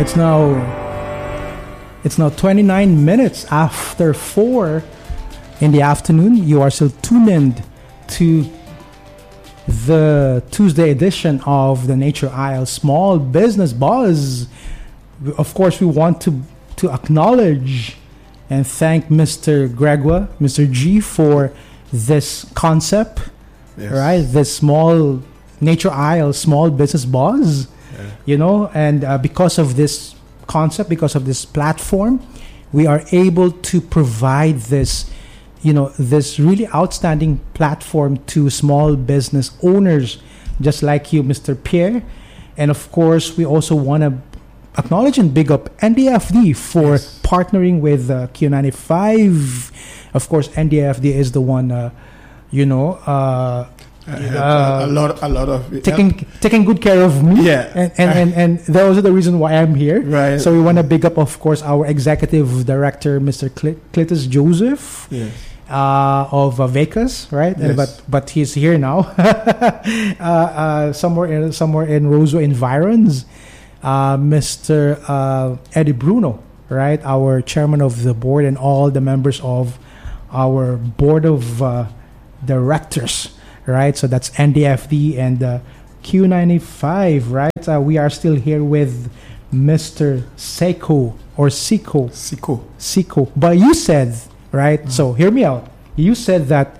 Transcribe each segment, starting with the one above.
It's now 29 minutes after 4 in the afternoon. You are still tuned in to the Tuesday edition of the Nature Isle Small Business Buzz. Of course, we want to acknowledge and thank Mr. Gregoire, Mr. G, for this concept, Yes. right? This small Nature Isle Small Business Buzz, you know, and because of this concept, because of this platform, we are able to provide this, you know, this really outstanding platform to small business owners, just like you, Mr. Pierre. And of course, we also want to acknowledge and big up NDFD for partnering with Q95. Of course, NDFD is the one, a lot of taking good care of me. Yeah, and those are the reason why I'm here. Right. So we want to big up, of course, our executive director, Mr. Cletus Joseph. Yes. Of Vacas, right? Yes. But he's here now, somewhere in Roseau environs. Mr. Eddie Bruno, right? Our chairman of the board and all the members of our board of directors, right? So that's NDFD and Q95, right? We are still here with Mr. Seiko or Siko. But you said, right? So hear me out. You said that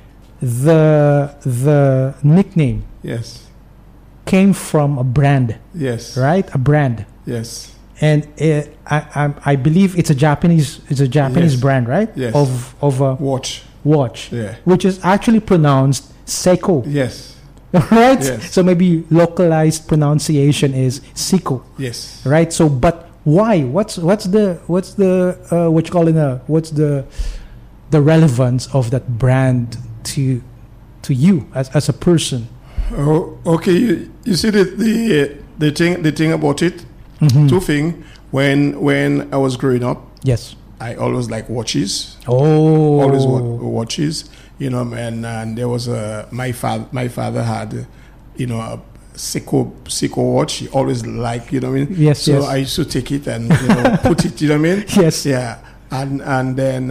the nickname came from a brand. Yes. Right? A brand. Yes. And I believe it's a Japanese brand, right? Yes. Of a watch. Yeah. Which is actually pronounced Seiko. Yes. Right? Yes. So maybe localized pronunciation is Siko. Yes. Right? So but why? What's the relevance of that brand to you as a person? Oh, okay. You see the thing about it. Mm-hmm. Two things. When I was growing up, yes, I always like watches. Oh, always watches. You know, and there was my father had, a Seiko watch. He always liked, you know what I mean? Yes, so yes. I used to take it and put it, you know what I mean? Yes. Yeah. And then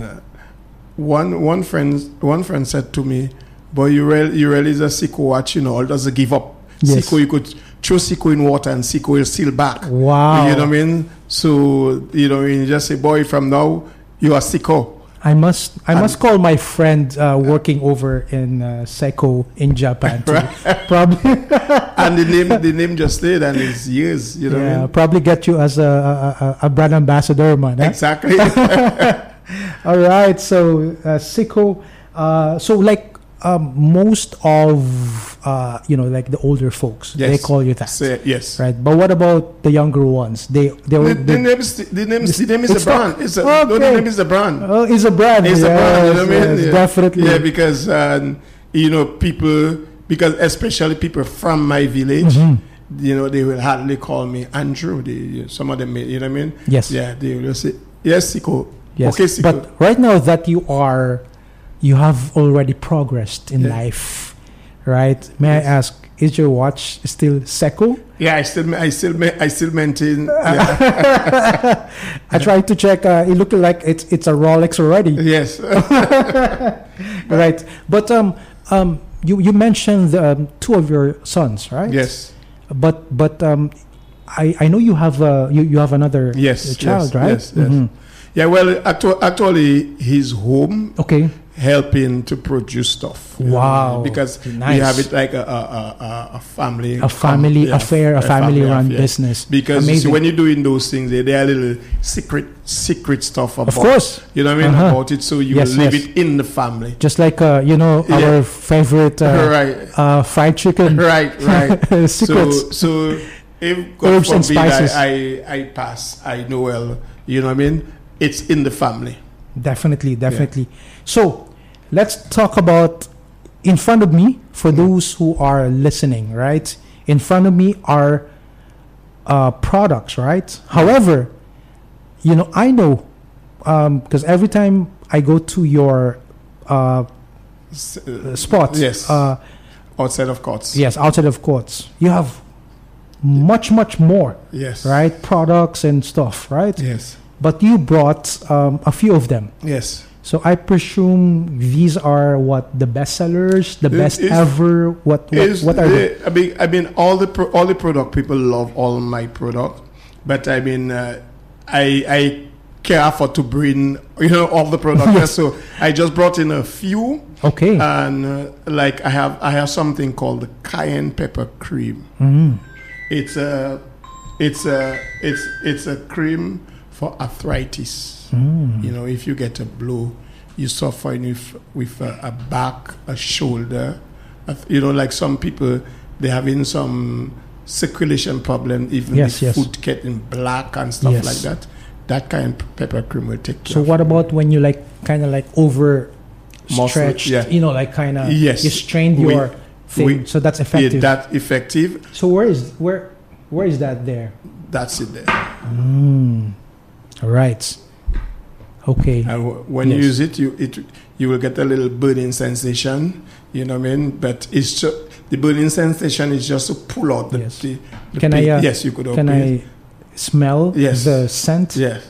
one friend said to me, "Boy, you really is a Seiko watch, or doesn't give up. Yes. Seiko, you could throw Seiko in water and Seiko will seal back." Wow. You know what I mean? So, you just say, "Boy, from now you are Seiko." I must call my friend working over in Seiko in Japan too. Right. Probably. And the name just stayed and it's years, you know what I mean? Probably get you as a brand ambassador, man. Eh? Exactly. All right, so Seiko, so like most of like the older folks, yes. they call you that. Yes. Right. But what about the younger ones? The name is the brand. The name is the brand. Oh, it's a brand. It's a brand. You know what I mean? Yes, yeah. Definitely. Yeah, because people, because especially people from my village, they will hardly call me Andrew. Some of them, you know what I mean? Yes. Yeah, they will say, "Yes, Siko." Yes. Okay, Siko. But right now that you have already progressed in life, right? May I ask, is your watch still Seiko? Yeah, I still maintain. Yeah. I tried to check. It looked like it's a Rolex already. Yes. Right. But you mentioned two of your sons, right? Yes. But I know you have you have another child, right? Yes. Mm-hmm. Yeah. Well, actually, he's home. Okay. Helping to produce stuff. Wow. Because nice. we have it like a family affair, a family run business. Because you see, when you're doing those things, there are little secret stuff about. Of course. You know what I mean? About it, so you leave it in the family. Just like our favorite fried chicken. Right. Secrets. So if God herbs and spices. I pass, I know well. You know what I mean? It's in the family. Definitely. Yeah. So let's talk about, in front of me, for those who are listening, right? In front of me are products, right? However, I know because every time I go to your spot, yes, outside of courts. Yes, outside of courts, you have much more, Yes. right? Products and stuff, right? Yes. But you brought a few of them. Yes. So I presume these are what the best sellers, the best It's- ever. What are they? I mean, all the product people love all my product, but I mean, I can't afford to bring all the product. Yes. So I just brought in a few, Okay. and like I have something called the cayenne pepper cream. Mm. It's a cream for arthritis. Mm. If you get a blow, you suffer with a back, a shoulder. Like some people, they're having some circulation problem, even Yes, the yes. foot getting black and stuff Yes. like that. That kind of pepper cream will take care So of what it. about when you kind of over Muscle, stretched? yeah. Kind of. Yes. You strained your thing, so that's effective. Yeah, that effective. So where is that there? That's it there. All right. Okay. And when you Yes. use it, you will get a little burning sensation. You know what I mean? But it's just, the burning sensation is just to pull out the. Yes. the Can pain. I? Yes, you could. Can open it. I smell Yes. the scent? Yes,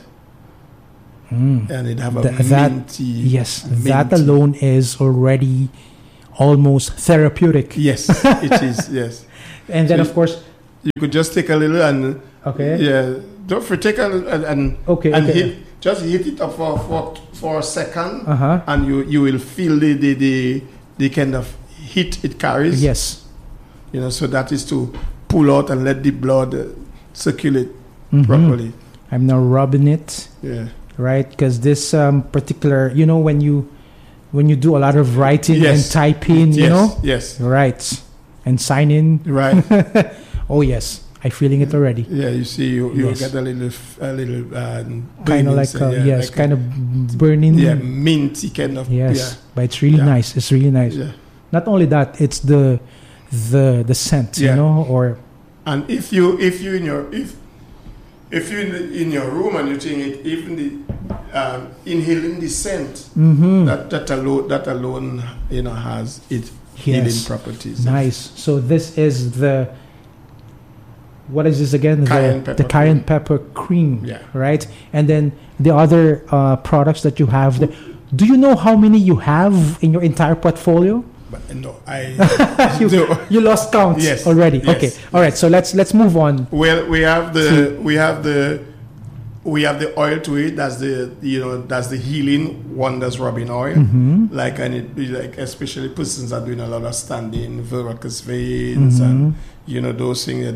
Mm. and it have a That- minty. Yes, that minty- alone is already almost therapeutic. Yes, it is. Yes, And then, So of course, you could just take a little and okay. yeah, don't for take a little and Okay. and okay. hit just hit it up for a second, Uh-huh. and you will feel the kind of heat it carries. Yes. So that is to pull out and let the blood circulate Mhm. properly. I'm now rubbing it, Yeah. right? Because this particular, when you do a lot of writing Yes. and typing, Yes. Yes. right, and sign in. Right. Oh yes, I'm feeling it already. Yeah. You see, you Yes. get a little Kind burning of like sen- yes, like kind of burning. yeah, minty kind of. Yes, but it's really Yeah. nice. It's really nice. Yeah. Not only that, it's the scent, Yeah. or And if you in your in your room and you think it, even the inhaling the scent Mhm. that alone has its Yes. healing properties. Nice. So this is what is this again? Cayenne the pepper cayenne cream. pepper cream, Yeah. right? And then the other products that you have. Do you know how many you have in your entire portfolio? But no, I you, no. you lost count Yes. already. Yes. Okay. All right. So let's move on. Well, we have the oil to it. That's the healing wonders rubbing oil. Mm-hmm. Like, and it be like, especially persons are doing a lot of standing varicose veins and those things.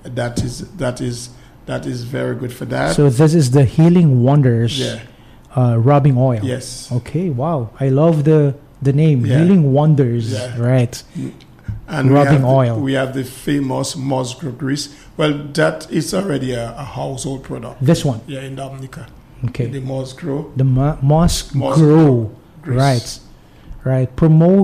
That is very good for that. So this is the Healing Wonders Yeah. rubbing oil. Yes. Okay. Wow. I love the name Yeah. Healing Wonders. Yeah. Right. And rubbing oil. We have the famous Musgrow grease. Well, that is already a household product. This one. Yeah, in Dominica. Okay. The Musgrow. The Moss Moss Grow. grease. Right.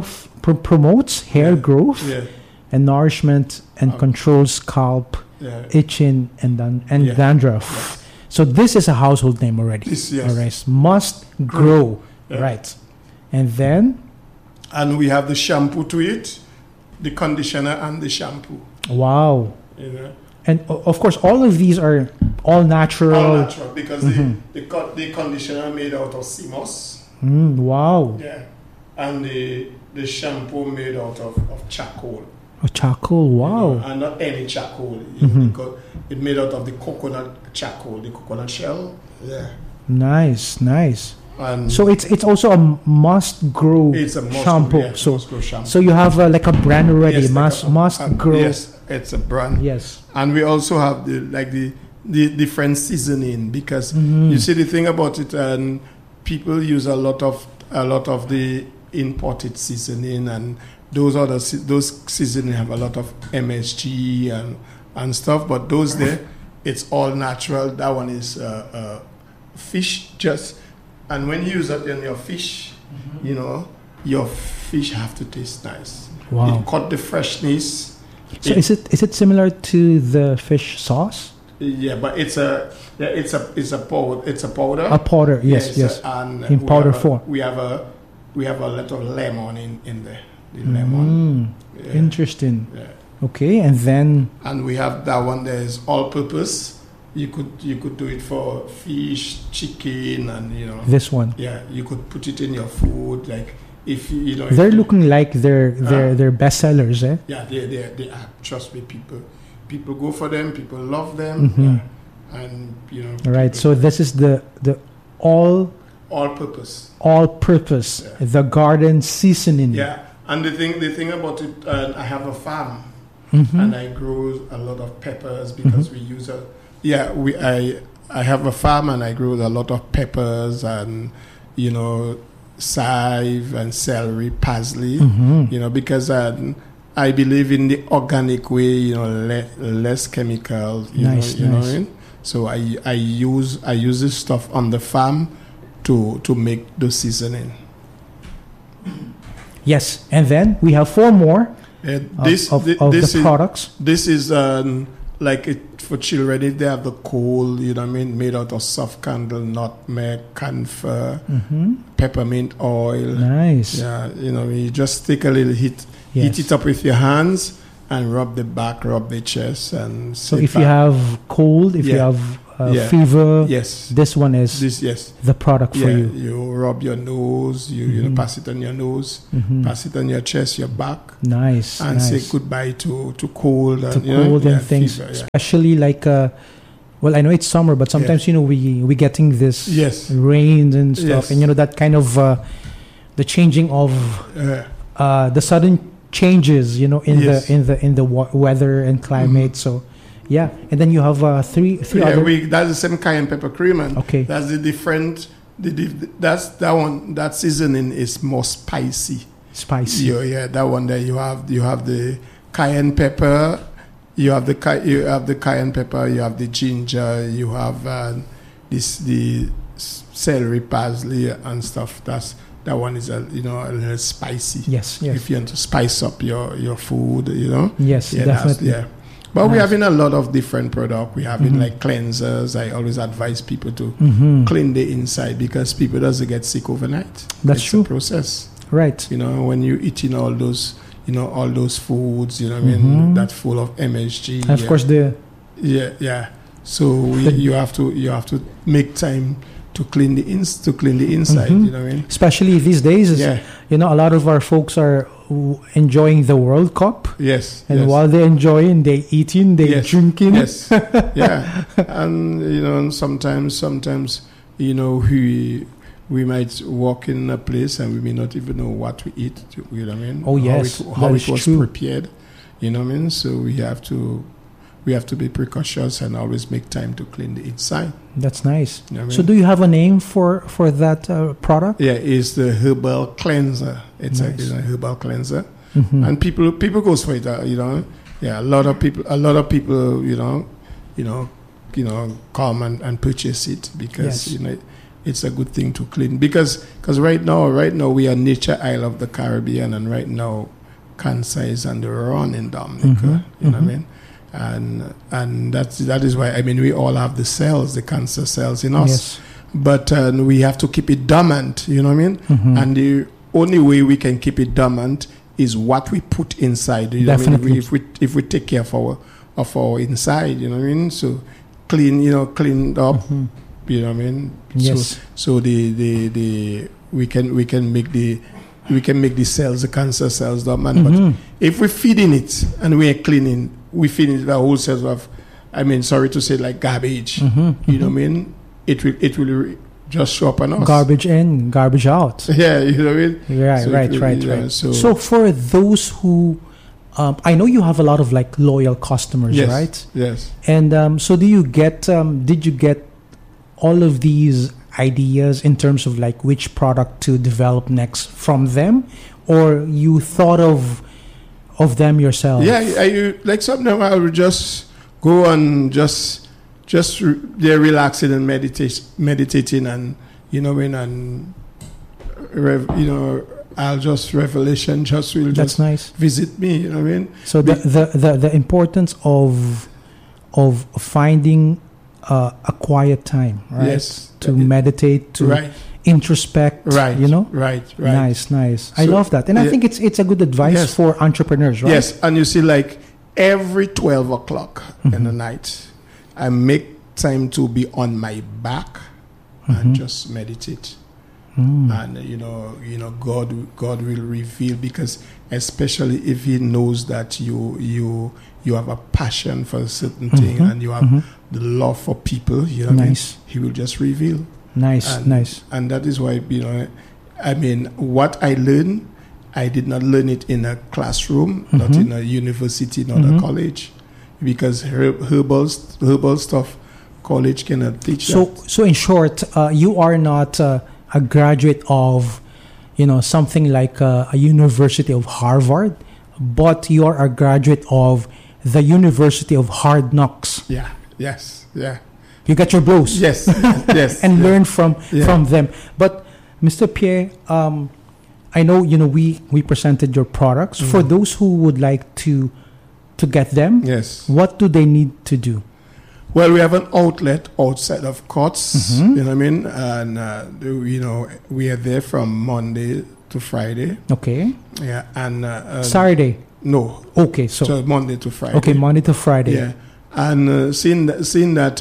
Promotes hair growth Yeah. and nourishment and Um, controls scalp Yeah. itching and Yeah. dandruff. Yes. So this is a household name already. This, yes. All right. Must grow. Yeah. Right. And then And we have the shampoo to it, the conditioner and the shampoo. wow. And of course, all of these are all natural. All natural because Mhm. the conditioner made out of sea moss. Wow. Yeah. And the shampoo made out of charcoal. Oh, charcoal. Wow. And not any charcoal. Mhm. Because it made out of the coconut charcoal, the coconut shell. Yeah. Nice. And So it's also a must grow it's a must shampoo. Yeah, So must grow shampoo. so you have like a brand already. Yes, must like grow. Yes, it's a brand. Yes. And we also have the different seasoning because Mhm. you see the thing about it, and people use a lot of the imported seasoning, and those seasoning have a lot of MSG and stuff. But those there, it's all natural. That one is fish just, and when you use that in your fish, your fish have to taste nice. Wow. It cut the freshness. So is it similar to the fish sauce? Yeah, but it's a powder. It's a powder. A powder. Yes. And In we powder have form. We have a little lemon in there. The lemon. Mm, Yeah. Interesting. Yeah. Okay, and then And we have that one that is all-purpose. You could do it for fish, chicken, and this one. yeah, you could put it in your food. Like if you know, They're looking like they're bestsellers, eh? yeah, they are. Trust me, people go for them. People love them, Mm-hmm. and Right. So this is the all-purpose. all-purpose, Yeah. the garden seasoning. Yeah, and the thing about it, I have a farm. Mm-hmm. And I grow a lot of peppers because we use I have a farm and I grow a lot of peppers and chive and celery, parsley, because I believe in the organic way, less chemicals, Nice, know nice. what I mean? So I use this stuff on the farm to make the seasoning. Yes, and then we have 4 more This the products. This is like it for children if they have the cold, made out of soft candle, nutmeg, camphor, peppermint oil. Nice. Yeah, you just take a little heat it up with your hands and rub the back, rub the chest, and So if you have cold, if you have fever, yes, this one is the product for you. You rub your nose, you pass it on your nose, pass it on your chest, your back. Nice. And say goodbye to cold and cold and things, fever, especially like well, I know it's summer, but sometimes we getting this rains and stuff, and that kind of the changing of the sudden changes, in the weather and climate. So yeah, and then you have three other. That's the same cayenne pepper cream, and okay, that's the different. That's that one. That seasoning is more spicy. That one there you have the cayenne pepper, you have the cayenne pepper, you have the ginger, you have the celery, parsley, and stuff. That one is a little spicy. Yes. If you want to spice up your food, Yes, definitely. But we're having a lot of different products. We're having like cleansers. I always advise people to clean the inside because people doesn't get sick overnight. That's true. It's a process. Right. When you eating all those, all those foods, that full of MSG. And of course So you have to make time to clean the inside. You know what I mean? Especially these days, a lot of our folks are enjoying the World Cup. Yes. And while they're enjoying, they eating, they drinking. Yes. Yeah. And sometimes we might walk in a place and we may not even know what we eat. You know what I mean? Oh yes. How it was prepared. You know what I mean? So we have to be precautious and always make time to clean the inside. That's nice. You know what I So mean? do you have a name for that product? Yeah, it's the herbal cleanser. It's a herbal cleanser, and people goes for it. Yeah, a lot of people, come and purchase it because it's a good thing to clean because right now we are Nature Isle of the Caribbean, and right now cancer is on the run in Dominica. You know what I mean? And that is why we all have the cells, the cancer cells in us, but we have to keep it dormant. You know what I mean? And the only way we can keep it dormant is what we put inside. You know what I mean? If we take care of our inside, you know what I mean? So clean up. You know what I mean? Yes. So we can make the cells, the cancer cells dormant. But if we're feeding it and we're cleaning, we feed it the whole cells of, sorry to say, like garbage. You know what I mean? It will just show up on us. Garbage in, garbage out. Yeah, you know what I mean? Right, So right. So So for those who, I know you have a lot of like loyal customers, right? Yes. And so did you get all of these ideas in terms of like which product to develop next from them, or you thought of them yourself? Yeah, sometimes I would just go and they're relaxing and meditating, and I'll just revelation will That's nice. Visit me. You know what I mean? So the importance of finding a quiet time, right? Yes. To meditate, to introspect, right? Right. Nice. I love that, and I think it's a good advice for entrepreneurs, right? Yes, and you see, like every 12 o'clock in the night, I make time to be on my back and just meditate. And God will reveal, because especially if He knows that you have a passion for a certain thing and you have the love for people, you know what I mean? He will just reveal. Nice. And that is why, what I learned, I did not learn it in a classroom, not in a university, not a college, because herbal stuff, college cannot teach that. So in short, you are not a graduate of, something like a University of Harvard, but you are a graduate of the University of Hard Knocks. Yeah. Yes. Yeah. You got your blows. Yes. Yes. And learn from them. But Mr. Pierre, I know we presented your products. For those who would like to get them, yes, what do they need to do? Well, we have an outlet outside of Courts, you know what I mean? And, we are there from Monday to Friday. Okay. Yeah. And Saturday? No. Okay. So Monday to Friday. Okay, Monday to Friday. Yeah. And seeing that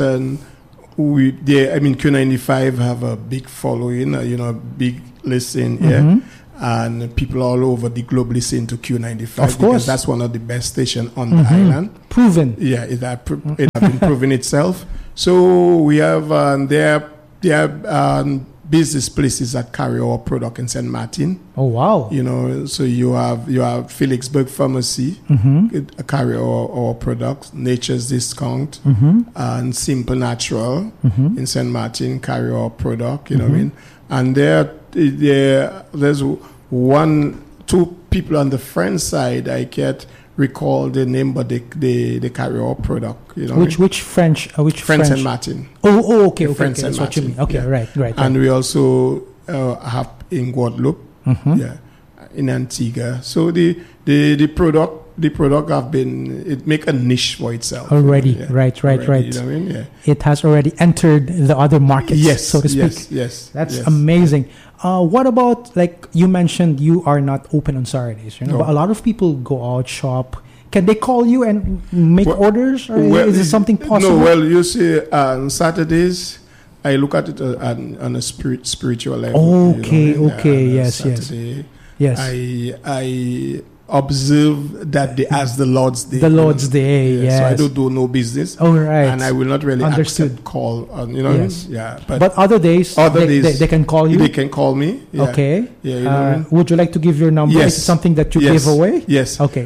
Q95 have a big following, big listen here. And people all over the globe listen to Q95. Of course. Because that's one of the best stations on the island. Proven. Yeah, it has been proven itself. So we have there are business places that carry our product in St. Martin. Oh, wow. So you have Felixburg Pharmacy, carry our products, Nature's Discount, and Simple Natural in St. Martin, carry our product, you know what I mean? And there's two people on the French side, I can't recall the name, but they carry our product. Which French? St. Martin. Oh, okay. French That's St. what you mean. Okay, yeah. Right. And we also have in Guadeloupe, in Antigua. So the product have been, it make a niche for itself already. Right. You know what I mean? Yeah. It has already entered the other markets, so to speak. Yes. That's amazing. What about, like you mentioned, you are not open on Saturdays, but a lot of people go out, shop. Can they call you and make orders, or is it something possible? No. Well, you see, on Saturdays, I look at it on a spiritual level. Okay. Yes. Saturday, yes. I observe that day as the Lord's Day. The Lord's Day, yes. So I don't do no business. Oh, right. And I will not really accept call. Yes. Yeah. But other days, they can call you? They can call me. Yeah. Okay. Yeah, you know what I mean? Would you like to give your number? Yes. Is it something that you give away? Yes. Okay.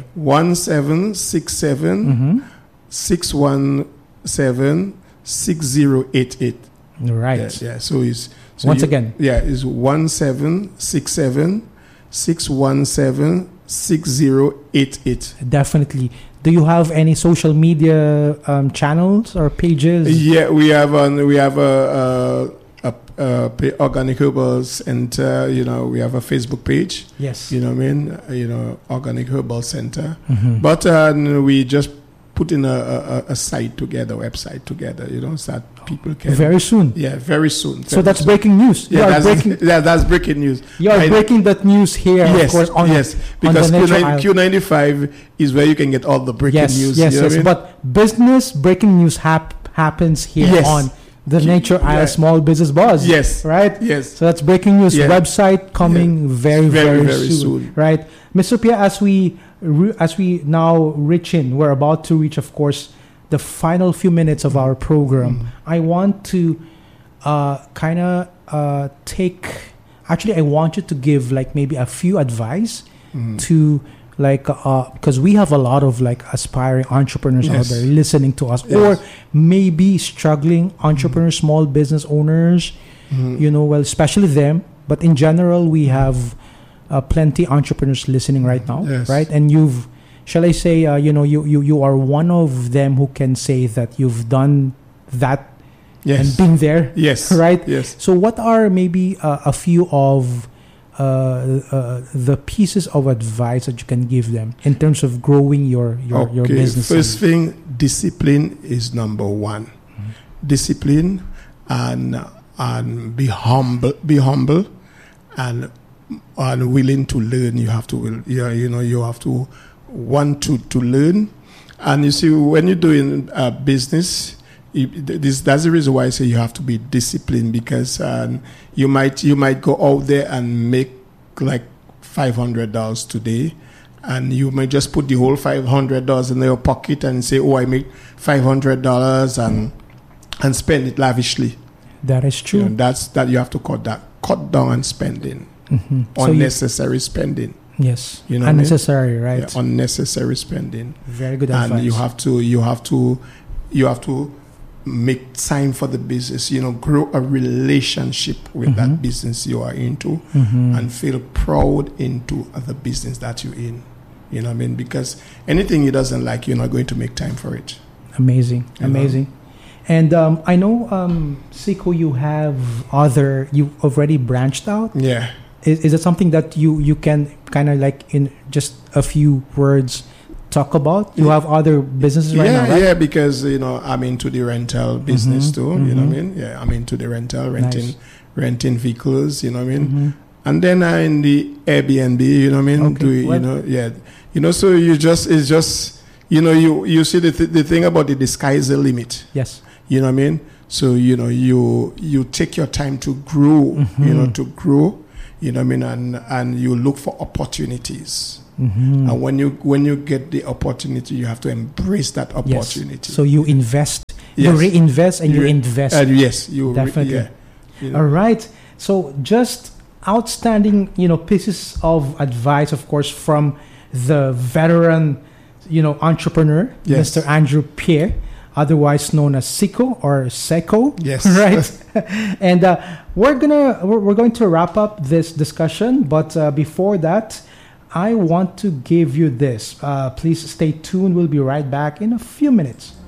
1767 617 6088. Right. Yeah. So once again. Yeah, it's 1767 617 6088. Definitely. Do you have any social media channels or pages? Yeah, we have a Organic Herbal Center. We have a Facebook page. Yes. You know what I mean? Organic Herbal Center. But we just put in a website together. So that people can. Very soon. Yeah, very soon. So that's breaking news. That's breaking news. You are breaking that news here, yes, of course. Because Q95 is where you can get all the breaking news. Yes. I mean? But business breaking news happens here on the Nature Isle Small Business Buzz. Yes. Right? Yes. So that's breaking news. Website coming very, very soon. Right? Mr. Pierre, as we now we're about to reach, of course, the final few minutes of our program. I want to I want you to give like maybe a few advice to because we have a lot of aspiring entrepreneurs out there listening to us, or maybe struggling entrepreneurs, small business owners, especially them. But in general, we have plenty entrepreneurs listening right now, right? And shall I say, you are one of them who can say that you've done that and been there, right? Yes. So what are maybe a few of the pieces of advice that you can give them in terms of growing your business? First thing, discipline is number one. Discipline and be humble and willing to learn. You have to want to learn, And you see, when you're doing business, that's the reason why I say you have to be disciplined, because you might go out there and make like $500 today, and you may just put the whole $500 in your pocket and say, "Oh, I make $500," and spend it lavishly. That is true. You know, that you have to cut down on spending, unnecessary spending. Yes, you know, unnecessary, right? Yeah, unnecessary spending. Very good advice. And you have to make time for the business. You know, grow a relationship with that business you are into, and feel proud into the business that you're in. You know what I mean? Because anything you doesn't like, you're not going to make time for it. Amazing. And I know, Siko, you've already branched out. Yeah. Is it something that you can kind of like in just a few words talk about? You have other businesses right now, right? Yeah, because, you know, I'm into the rental business too, you know what I mean? Yeah, I'm into the renting vehicles, you know what I mean? And then I'm in the Airbnb, you know what I mean? Okay. You know, so it's just, you know, you see the thing about the sky's the limit. Yes. You know what I mean? So, you know, you take your time to grow, you know, you know what I mean? And you look for opportunities. And when you get the opportunity, you have to embrace that opportunity. Yes. So you invest, you reinvest, and you invest. Yes, definitely. You know. All right. So just outstanding, you know, pieces of advice, of course, from the veteran, you know, entrepreneur, Mr. Andrew Pierre, otherwise known as Siko or Seco. Yes. Right. And we're going to wrap up this discussion, but before that, I want to give you this. Please stay tuned. We'll be right back in a few minutes.